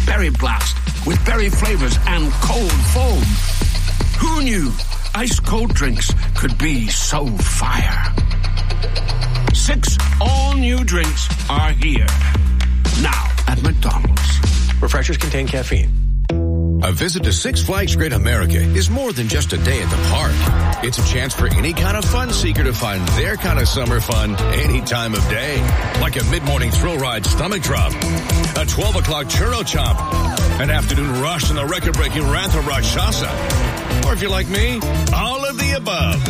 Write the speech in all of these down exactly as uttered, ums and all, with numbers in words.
Berry Blast with berry flavors and cold foam. Who knew ice-cold drinks could be so fire? Six all-new drinks are here. Now at McDonald's. Refreshers contain caffeine. A visit to Six Flags Great America is more than just a day at the park. It's a chance for any kind of fun seeker to find their kind of summer fun any time of day. Like a mid-morning thrill ride stomach drop, a twelve o'clock churro chomp, an afternoon rush in the record-breaking Rantha Rakshasa. Or if you're like me, all of the above.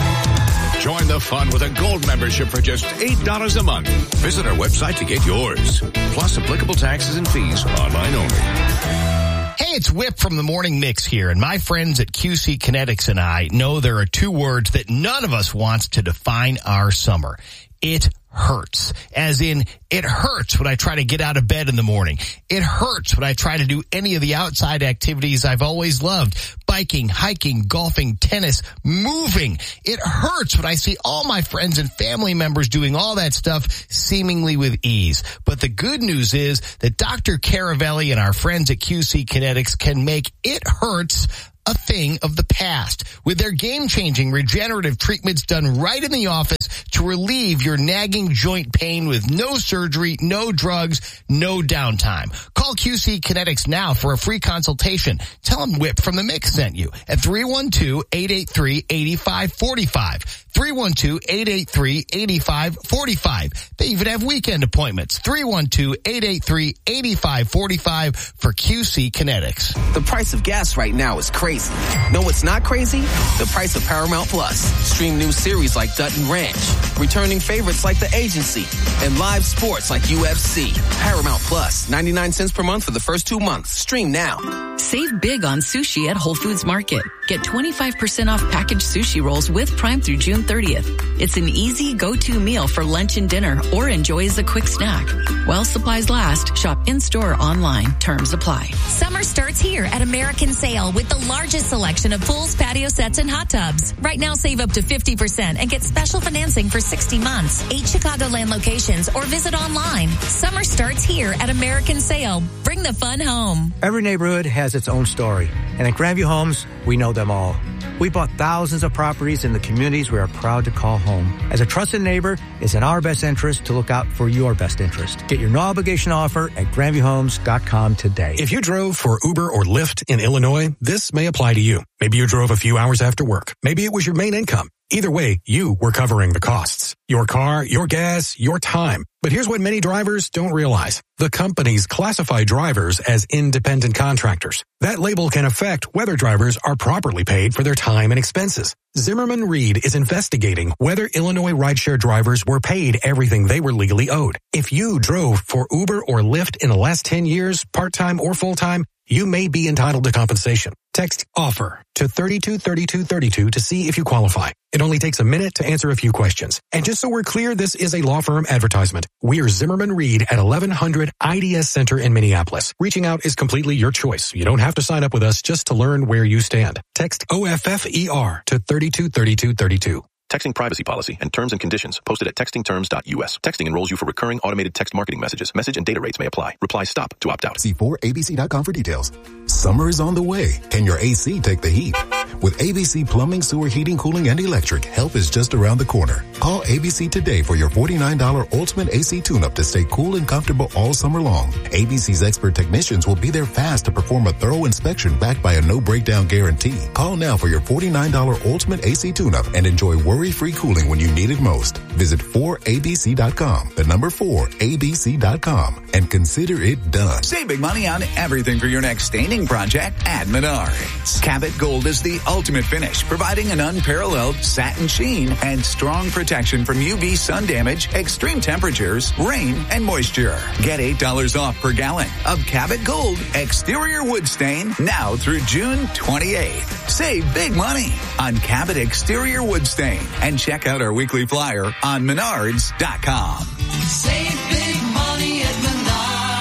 Join the fun with a gold membership for just eight dollars a month. Visit our website to get yours. Plus applicable taxes and fees, online only. Hey, it's Whip from the Morning Mix here, and my friends at Q C Kinetics and I know there are two words that none of us wants to define our summer. It hurts. As in, it hurts when I try to get out of bed in the morning. It hurts when I try to do any of the outside activities I've always loved. Biking, hiking, golfing, tennis, moving. It hurts when I see all my friends and family members doing all that stuff seemingly with ease. But the good news is that Doctor Caravelli and our friends at Q C Kinetics can make it hurts a thing of the past with their game-changing regenerative treatments done right in the office to relieve your nagging joint pain with no surgery, no drugs, no downtime. Call Q C Kinetics now for a free consultation. Tell them Whip from the Mix sent you at three one two, eight eight three, eight five four five. three one two, eight eight three, eight five four five. They even have weekend appointments. three one two, eight eight three, eight five four five for Q C Kinetics. The price of gas right now is crazy. No, it's not crazy? The price of Paramount Plus. Stream new series like Dutton Ranch, returning favorites like The Agency, and live sports like U F C. Paramount Plus, ninety-nine cents per month for the first two months. Stream now. Save big on sushi at Whole Foods Market. Get twenty-five percent off packaged sushi rolls with Prime through June thirtieth. It's an easy go-to meal for lunch and dinner or enjoy as a quick snack. While supplies last, shop in-store or online. Terms apply. Summer starts here at American Sale with the largest selection of pools, patio sets, and hot tubs. Right now, save up to fifty percent and get special financing for sixty months. Eight Chicagoland locations or visit online. Summer starts here at American Sale. Bring the fun home. Every neighborhood has its own story, and at Grandview Homes, we know them all. We bought thousands of properties in the communities we are proud to call home. As a trusted neighbor, it's in our best interest to look out for your best interest. Get your no obligation offer at grandview homes dot com today. If you drove for Uber or Lyft in Illinois, this may apply to you. Maybe you drove a few hours after work. Maybe it was your main income. Either way, you were covering the costs. Your car, your gas, your time. But here's what many drivers don't realize. The companies classify drivers as independent contractors. That label can affect whether drivers are properly paid for their time and expenses. Zimmerman Reed is investigating whether Illinois rideshare drivers were paid everything they were legally owed. If you drove for Uber or Lyft in the last ten years, part-time or full-time, you may be entitled to compensation. Text OFFER to thirty-two thirty-two thirty-two to see if you qualify. It only takes a minute to answer a few questions. And just so we're clear, this is a law firm advertisement. We're Zimmerman Reed at eleven hundred I D S Center in Minneapolis. Reaching out is completely your choice. You don't have to sign up with us just to learn where you stand. Text O F F E R to thirty-two thirty-two thirty-two. Texting privacy policy and terms and conditions posted at texting terms dot U S. Texting enrolls you for recurring automated text marketing messages. Message and data rates may apply. Reply stop to opt out. See four A B C dot com for details. Summer is on the way. Can your A C take the heat? With A B C Plumbing, Sewer, Heating, Cooling, and Electric, help is just around the corner. Call A B C today for your forty-nine dollars Ultimate A C Tune-Up to stay cool and comfortable all summer long. A B C's expert technicians will be there fast to perform a thorough inspection backed by a no-breakdown guarantee. Call now for your forty-nine dollars Ultimate A C Tune-Up and enjoy worry-free cooling when you need it most. Visit four A B C dot com, the number four A B C dot com, and consider it done. Save big money on everything for your next staining project at Menards. Cabot Gold is the ultimate finish, providing an unparalleled satin sheen and strong protection from U V sun damage, extreme temperatures, rain, and moisture. Get eight dollars off per gallon of Cabot Gold exterior wood stain now through June twenty-eighth. Save big money on Cabot exterior wood stain and check out our weekly flyer on menards dot com. Save big money at Menards.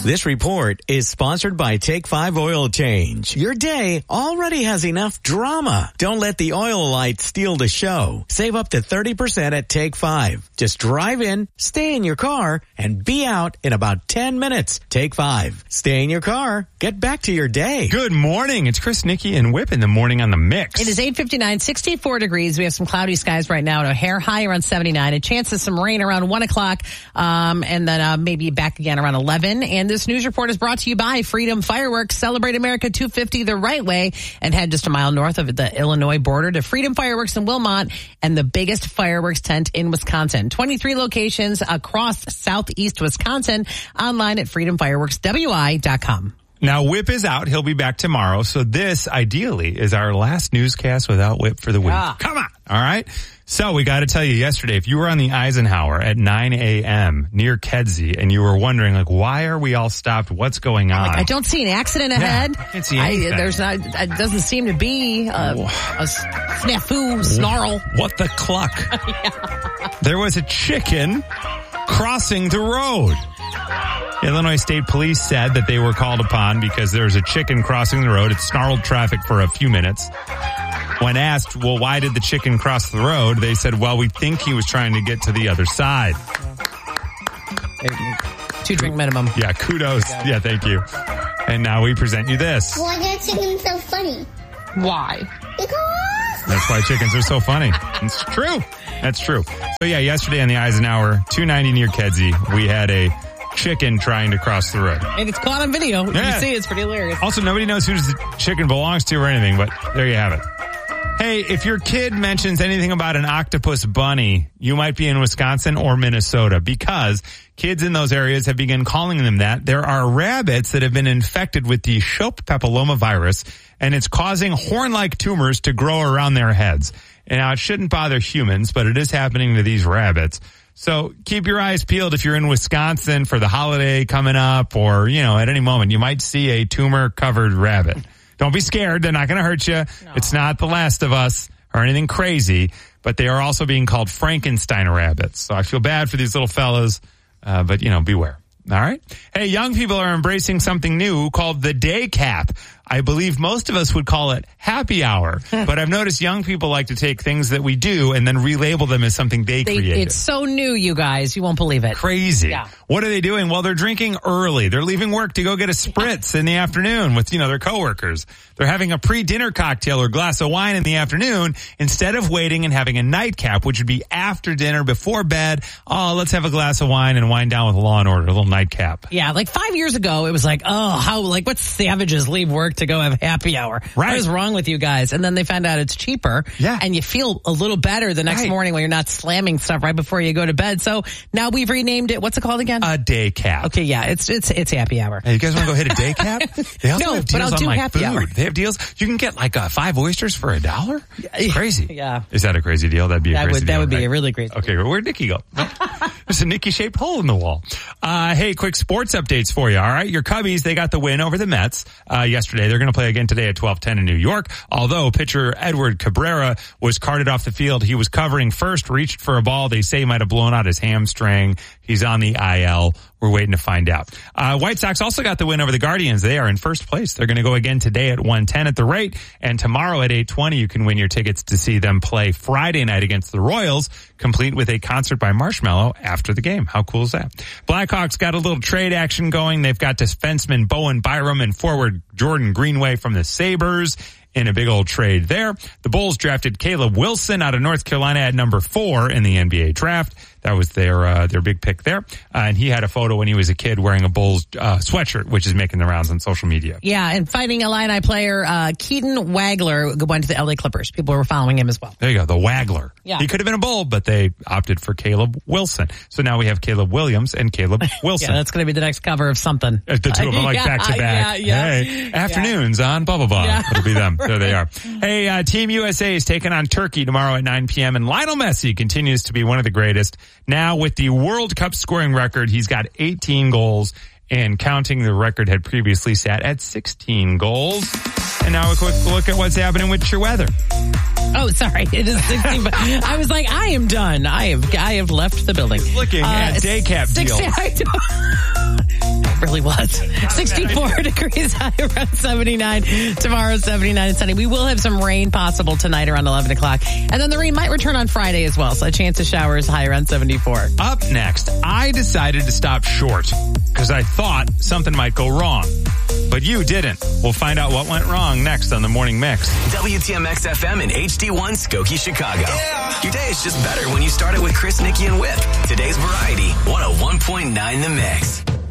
This report is sponsored by Take five Oil Change. Your day already has enough drama. Don't let the oil light steal the show. Save up to thirty percent at Take five. Just drive in, stay in your car, and be out in about ten minutes. Take five. Stay in your car. Get back to your day. Good morning. It's Chris, Nikki, and Whip in the morning on the mix. It is eight fifty-nine, sixty-four degrees. We have some cloudy skies right now. A hair high around seventy-nine. A chance of some rain around one o'clock, um, and then uh, maybe back again around eleven. And this news report is brought to you by Freedom Fireworks. Celebrate America two fifty the right way and head just a mile north of the Illinois border to Freedom Fireworks in Wilmot and the biggest fireworks tent in Wisconsin. twenty-three locations across southeast Wisconsin. Online at freedom fireworks w i dot com. Now, Whip is out. He'll be back tomorrow. So this, ideally, is our last newscast without Whip for the week. Yeah. Come on. All right. So we got to tell you, yesterday, if you were on the Eisenhower at nine a.m. near Kedzie and you were wondering, like, why are we all stopped? What's going on? Like, I don't see an accident ahead. Yeah, I can't see anything. I, there's not, it doesn't seem to be a, a snafu, snarl. What the cluck? Yeah. There was a chicken crossing the road. Illinois State Police said that they were called upon because there was a chicken crossing the road. It snarled traffic for a few minutes. When asked, well, why did the chicken cross the road? They said, well, we think he was trying to get to the other side. Two drink minimum. Yeah, kudos. Yeah, thank you. And now we present you this. Why are chickens so funny? Why? Because... That's why chickens are so funny. It's true. That's true. So yeah, yesterday on the Eisenhower, two ninety near Kedzie, we had a chicken trying to cross the road. And it's caught on video. Yeah. You see, it's pretty hilarious. Also, nobody knows who the chicken belongs to or anything, but there you have it. Hey, if your kid mentions anything about an octopus bunny, you might be in Wisconsin or Minnesota because kids in those areas have begun calling them that. There are rabbits that have been infected with the Shope papillomavirus, and it's causing horn-like tumors to grow around their heads. And now, it shouldn't bother humans, but it is happening to these rabbits. So keep your eyes peeled if you're in Wisconsin for the holiday coming up or, you know, at any moment. You might see a tumor-covered rabbit. Don't be scared. They're not going to hurt you. No. It's not The Last of Us or anything crazy, but they are also being called Frankenstein rabbits. So I feel bad for these little fellas, uh, but, you know, beware. All right. Hey, young people are embracing something new called the day cap. I believe most of us would call it happy hour, but I've noticed young people like to take things that we do and then relabel them as something they, they created. It's so new, you guys. You won't believe it. Crazy. Yeah. What are they doing? Well, they're drinking early. They're leaving work to go get a spritz in the afternoon with, you know, their coworkers. They're having a pre-dinner cocktail or glass of wine in the afternoon instead of waiting and having a nightcap, which would be after dinner, before bed. Oh, let's have a glass of wine and wind down with Law and Order, a little nightcap. Yeah, like five years ago, it was like, oh, how, like, what savages leave work to go have happy hour? Right. What is wrong with you guys? And then they found out it's cheaper. Yeah. And you feel a little better the next right. morning when you're not slamming stuff right before you go to bed. So now we've renamed it. What's it called again? A day cap. Okay, yeah, it's it's it's happy hour. Hey, you guys want to go hit a day cap? They also no, have but I'll deals do on like happy food. hour. They have deals. You can get like uh, five oysters for a dollar. It's crazy. Yeah. Is that a crazy deal? That'd be a that crazy would, deal. That would right? be a really crazy Okay, well, where'd Nikki go? There's a Nikki-shaped hole in the wall. Uh, hey, quick sports updates for you, all right? Your Cubbies, they got the win over the Mets uh, yesterday. They're going to play again today at twelve ten in New York, although pitcher Edward Cabrera was carted off the field. He was covering first, reached for a ball. They say he might have blown out his hamstring. He's on the I L. We're waiting to find out. Uh, White Sox also got the win over the Guardians. They are in first place. They're going to go again today at one ten at the rate. And tomorrow at eight twenty, you can win your tickets to see them play Friday night against the Royals, complete with a concert by Marshmello after the game. How cool is that? Blackhawks got a little trade action going. They've got defenseman Bowen Byram and forward Jordan Greenway from the Sabres in a big old trade there. The Bulls drafted Caleb Wilson out of North Carolina at number four in the N B A draft. That was their uh, their big pick there. Uh, and he had a photo when he was a kid wearing a Bulls uh, sweatshirt, which is making the rounds on social media. Yeah, and fighting Illini player uh, Keaton Wagler went to the L A Clippers. People were following him as well. There you go, the Wagler. Yeah. He could have been a Bull, but they opted for Caleb Wilson. So now we have Caleb Williams and Caleb Wilson. Yeah, that's going to be the next cover of something. The two of them like yeah, back to back. Yeah, yeah. Hey, afternoons yeah. on blah, blah, blah. Yeah. It'll be them. There they are. Hey, uh, Team U S A is taking on Turkey tomorrow at nine p.m. and Lionel Messi continues to be one of the greatest. Now with the World Cup scoring record, he's got eighteen goals and counting. The record had previously sat at sixteen goals. And now a quick look at what's happening with your weather. Oh, sorry. It is sixteen. But I was like, I am done. I have I have left the building. Looking uh, at day cap deals. really was. sixty-four degrees high around seventy-nine. Tomorrow, seventy-nine and sunny. We will have some rain possible tonight around eleven o'clock. And then the rain might return on Friday as well. So a chance of showers high around seventy-four. Up next, I decided to stop short because I thought something might go wrong. But you didn't. We'll find out what went wrong next on the Morning Mix. W T M X F M and H D one Skokie, Chicago. Yeah. Your day is just better when you start it with Chris, Nikki, and Whip. Today's variety, one oh one point nine The Mix.